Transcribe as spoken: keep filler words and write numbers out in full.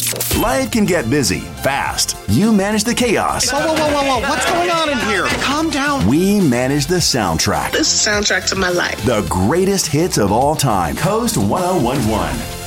Life can get busy fast. You manage the chaos. Whoa, whoa, whoa, whoa, whoa. What's going on in here? Calm down. We manage the soundtrack. This is the soundtrack to my life. The greatest hits of all time. Coast ten eleven.